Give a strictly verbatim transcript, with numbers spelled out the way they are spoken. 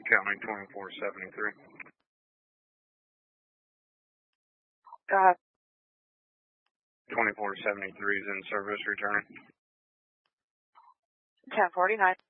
County twenty-four seventy-three. Go ahead. twenty-four seventy-three is in service, returning. ten forty-nine.